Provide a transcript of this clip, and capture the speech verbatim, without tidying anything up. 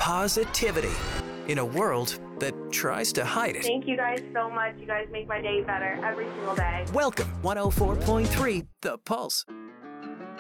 positivity in a world that tries to hide it. Thank you guys so much. You guys make my day better every single day. Welcome, one oh four point three The Pulse.